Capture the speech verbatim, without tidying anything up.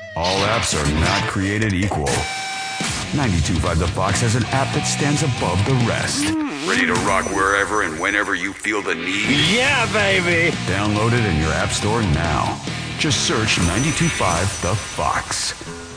All apps are not created equal. ninety-two point five The Fox has an app that stands above the rest. Ready to rock wherever and whenever you feel the need? Yeah, baby! Download it in your app store now. Just search ninety-two point five The Fox.